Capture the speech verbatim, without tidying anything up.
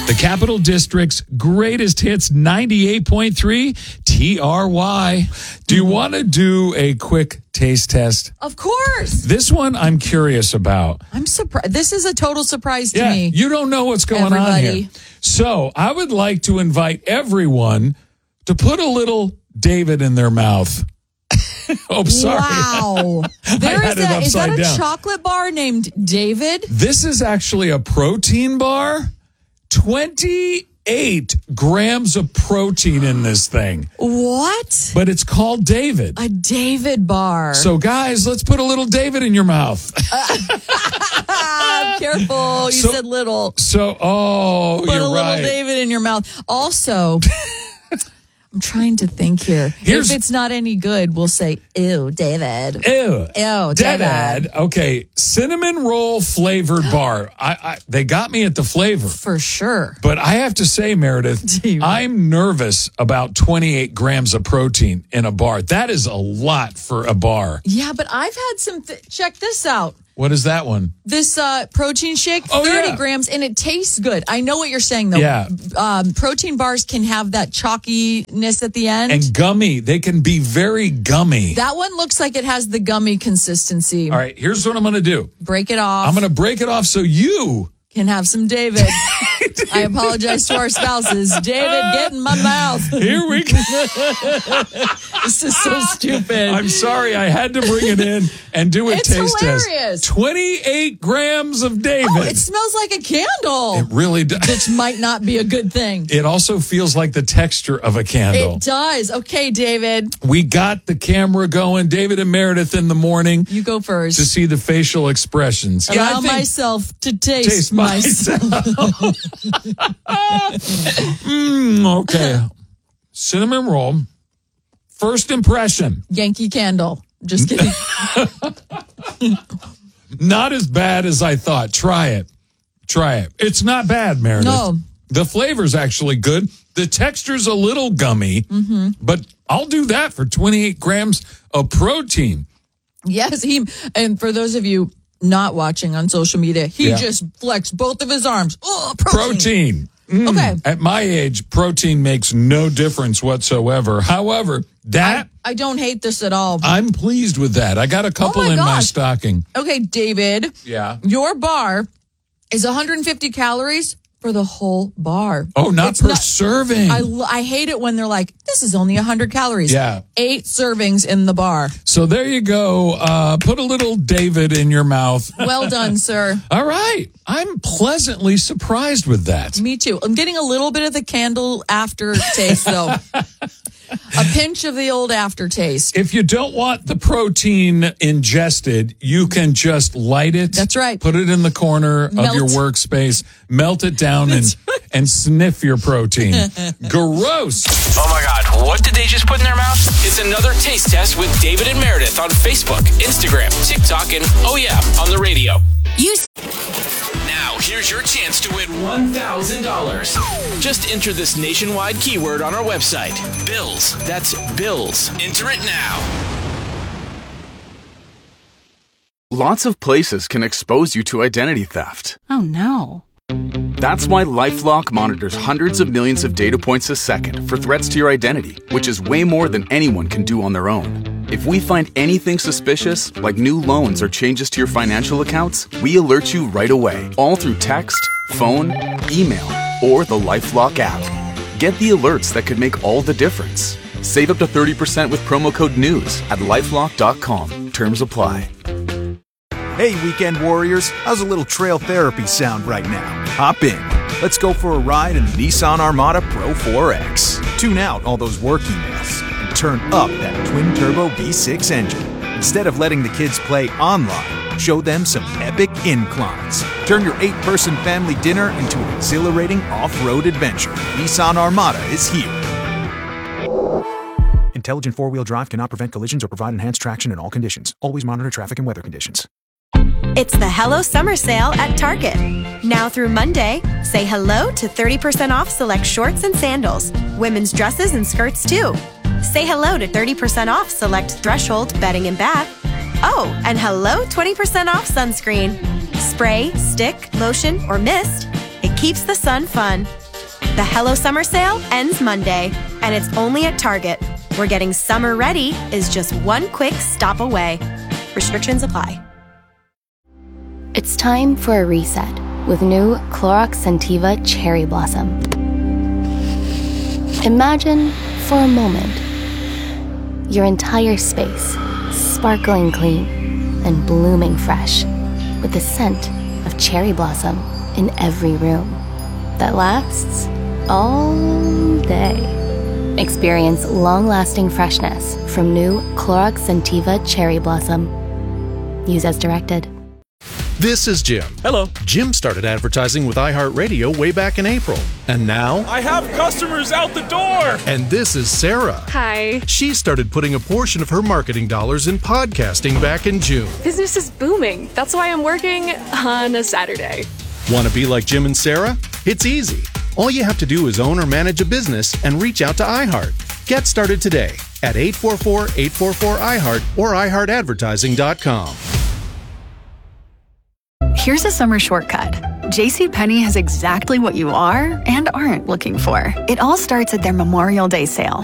The Capital District's greatest hits, ninety-eight point three T R Y. Do you want to do a quick taste test? Of course. This one I'm curious about. I'm surprised. This is a total surprise to yeah, me. You don't know what's going Everybody. on here. So I would like to invite everyone to put a little David in their mouth. Oh, sorry. Wow. There had is, it a, is that upside a down. chocolate bar named David? This is actually a protein bar. twenty-eight grams of protein in this thing. What? But it's called David. A David bar. So, guys, let's put a little David in your mouth. Ah, careful. You So- said little. So, oh, Put you're a little right. David in your mouth. Also, I'm trying to think here. Here's- if it's not any good, we'll say, ew, David. Ew. Ew, David. David. Okay, cinnamon roll flavored bar. I, I They got me at the flavor. For sure. But I have to say, Meredith, David. I'm nervous about twenty-eight grams of protein in a bar. That is a lot for a bar. Yeah, but I've had some. Th- check this out. What is that one? This uh, protein shake, Oh, thirty yeah. grams, and it tastes good. I know what you're saying, though. Yeah. Um, protein bars can have that chalkiness at the end. And gummy. They can be very gummy. That one looks like it has the gummy consistency. All right, here's what I'm going to do. Break it off. I'm going to break it off so you can have some David. I apologize to our spouses. David, get in my mouth. Here we go. This is so stupid. I'm sorry, I had to bring it in and do a It's taste hilarious. test. twenty-eight grams of David. Oh, it smells like a candle. It really does. Which might not be a good thing. It also feels like the texture of a candle. It does. Okay, David. We got the camera going, David and Meredith in the morning, You go first. to see the facial expressions. Allow I think- myself to taste, Taste myself. myself. Mm, okay. Cinnamon roll. First impression. Yankee Candle. Just kidding. Not as bad as I thought. Try it. Try it. It's not bad, Meredith. No. The flavor's actually good. The texture's a little gummy, Mm-hmm. but I'll do that for twenty-eight grams of protein. Yes, he. And for those of you not watching on social media, he Yeah. just flexed both of his arms. Oh, protein. Protein. Mm. Okay. At my age, protein makes no difference whatsoever. However, that I don't hate this at all. I'm pleased with that. I got a couple Oh my in my gosh. stocking. Okay, David. Yeah. Your bar is one hundred fifty calories for the whole bar. Oh, not It's per not- serving. I, I hate it when they're like, this is only one hundred calories. Yeah. Eight servings in the bar. So there you go. Uh, put a little David in your mouth. Well done, sir. All right. I'm pleasantly surprised with that. Me too. I'm getting a little bit of the candle aftertaste, though. A pinch of the old aftertaste. If you don't want the protein ingested, you can just light it. That's right. Put it in the corner Melt. of your workspace, melt it down, and, and sniff your protein. Gross. Oh my God, what did they just put in their mouth? It's another taste test with David and Meredith on Facebook, Instagram, TikTok, and oh yeah, on the radio. You Now, here's your chance to win one thousand dollars. Just enter this nationwide keyword on our website. Bills. That's bills. Enter it now. Lots of places can expose you to identity theft. Oh no. That's why LifeLock monitors hundreds of millions of data points a second for threats to your identity, which is way more than anyone can do on their own. If we find anything suspicious, like new loans or changes to your financial accounts, we alert you right away, all through text, phone, email, or the LifeLock app. Get the alerts that could make all the difference. Save up to thirty percent with promo code NEWS at lifelock dot com. Terms apply. Hey, weekend warriors, how's a little trail therapy sound right now? Hop in. Let's go for a ride in the Nissan Armada Pro four X. Tune out all those work emails and turn up that twin-turbo V six engine. Instead of letting the kids play online, show them some epic inclines. Turn your eight-person family dinner into an exhilarating off-road adventure. Nissan Armada is here. Intelligent four-wheel drive cannot prevent collisions or provide enhanced traction in all conditions. Always monitor traffic and weather conditions. It's the Hello Summer Sale at Target. Now through Monday, say hello to thirty percent off select shorts and sandals, women's dresses and skirts too. Say hello to thirty percent off select Threshold bedding and bath. Oh, and hello twenty percent off sunscreen. Spray, stick, lotion, or mist. It keeps the sun fun. The Hello Summer Sale ends Monday, and it's only at Target, where getting summer ready is just one quick stop away. Restrictions apply. It's time for a reset with new Clorox Scentiva Cherry Blossom. Imagine, for a moment, your entire space sparkling clean and blooming fresh with the scent of cherry blossom in every room that lasts all day. Experience long-lasting freshness from new Clorox Scentiva Cherry Blossom. Use as directed. This is Jim. Hello. Jim started advertising with iHeartRadio way back in April. And now... I have customers out the door! And this is Sarah. Hi. She started putting a portion of her marketing dollars in podcasting back in June. Business is booming. That's why I'm working on a Saturday. Want to be like Jim and Sarah? It's easy. All you have to do is own or manage a business and reach out to iHeart. Get started today at eight four four, eight four four, I heart or i heart advertising dot com. Here's a summer shortcut. JCPenney has exactly what you are and aren't looking for. It all starts at their Memorial Day sale.